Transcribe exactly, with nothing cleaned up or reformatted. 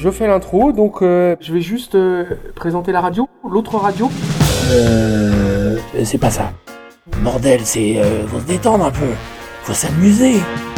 je fais l'intro, donc euh, je vais juste euh, présenter la radio, l'autre radio. Euh... C'est pas ça. Bordel, c'est... Euh, faut se détendre un peu. Faut s'amuser.